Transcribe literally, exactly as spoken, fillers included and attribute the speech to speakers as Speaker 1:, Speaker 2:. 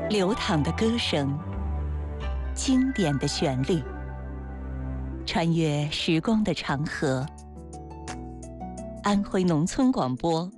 Speaker 1: 流淌的歌声，经典的旋律，穿越时光的长河。安徽农村广播